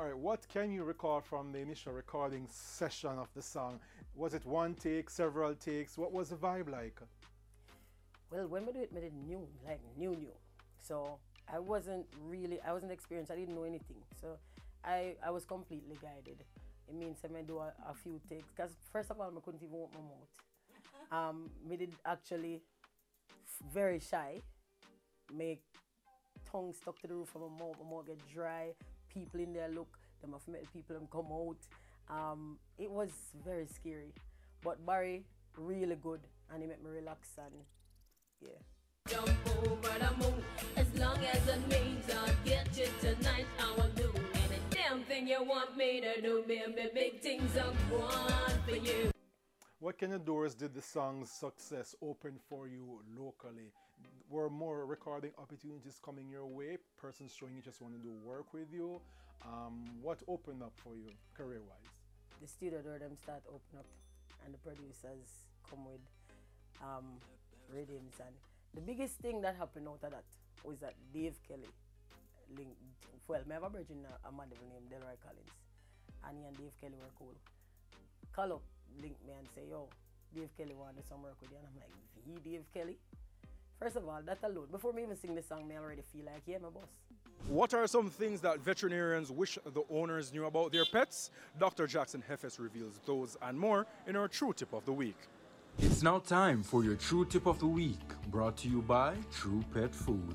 All right, what can you recall from the initial recording session of the song? Was it one take, several takes? What was the vibe like? Well, when we do it, I did new, like new. So I wasn't experienced. I didn't know anything. So I was completely guided. It means I may do a few takes. Because first of all, I couldn't even open my mouth. Me did actually very shy. Make tongue stuck to the roof of my mouth get dry. People in there look, them have met people and come out. It was very scary. But Barry, really good. And he made me relax and yeah. Jump over the moon, as long as the major get you tonight, I will do any damn thing you want me to do, baby. Big things I'm going for you. What kind of doors did the song's success open for you locally? Were more recording opportunities coming your way? Persons showing interest want to do work with you? What opened up for you career-wise? The studio door them start open up and the producers come with rhythms, and the biggest thing that happened out of that was that Dave Kelly linked, well, I have a virgin, a man named Delroy Collins, and he and Dave Kelly were cool. Call up, link me and say, yo, Dave Kelly wanted some work with you, and I'm like, the Dave Kelly? First of all, that alone, before me even sing the song, I already feel like, yeah, my boss. What are some things that veterinarians wish the owners knew about their pets? Dr. Jackson Hefes reveals those and more in our True Tip of the Week. It's now time for your True Tip of the Week, brought to you by True Pet Food.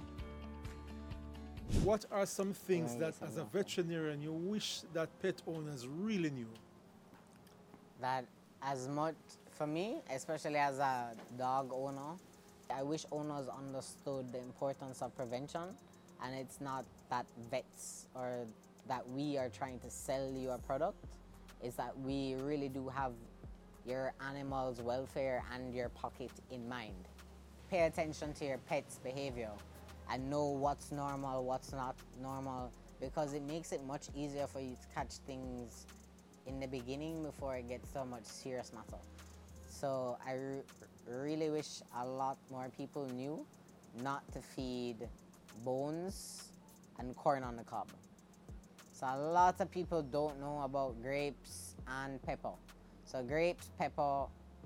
What are some things that as a veterinarian you wish that pet owners really knew? That as much, for me, especially as a dog owner, I wish owners understood the importance of prevention, and it's not that vets or that we are trying to sell you a product, it's that we really do have your animal's welfare and your pocket in mind. Pay attention to your pet's behavior and know what's normal, what's not normal, because it makes it much easier for you to catch things in the beginning before it gets to a much serious matter. So I really wish a lot more people knew not to feed bones and corn on the cob. So a lot of people don't know about grapes and pepper. So grapes, pepper,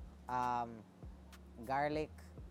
garlic.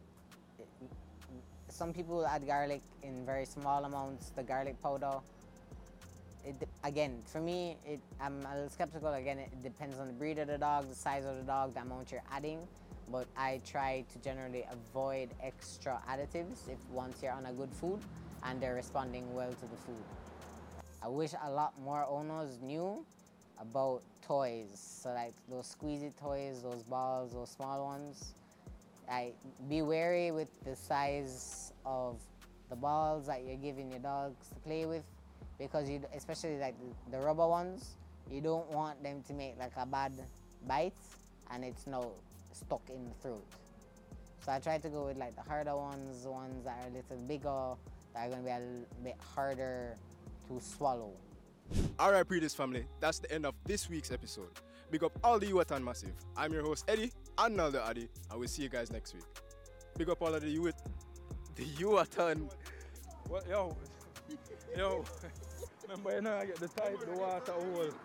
Some people add garlic in very small amounts, the garlic powder. Again, for me, I'm a little skeptical. Again, it depends on the breed of the dog, the size of the dog, the amount you're adding. But I try to generally avoid extra additives if once you're on a good food and they're responding well to the food. I wish a lot more owners knew about toys. So like those squeezy toys, those balls, those small ones. Be wary with the size of the balls that you're giving your dogs to play with, because especially like the rubber ones, you don't want them to make like a bad bite and it's now stuck in the throat. So I try to go with like the harder ones, the ones that are a little bigger, that are going to be a little bit harder to swallow. Alright, Predis family, that's the end of this week's episode. Big up all the Yuatan Massive. I'm your host Eddie, and Naldo Addy, and we'll see you guys next week. Big up all of the Yuatan. What, yo, remember you know I get the type, the water hole.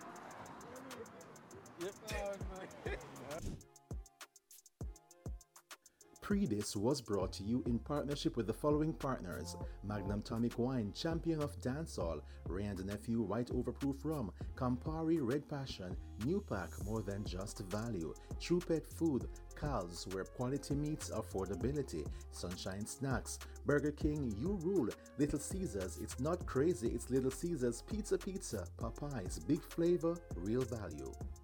Yep. Predis was brought to you in partnership with the following partners: Magnum Tonic Wine, champion of dancehall; Ray and Nephew White Overproof Rum, Campari Red Passion, New Pack, more than just value; True Pet Food, Cal's, where quality meets affordability; Sunshine Snacks, Burger King, You Rule; Little Caesars, it's not crazy, it's Little Caesars; Pizza, Popeyes, big flavor, real value.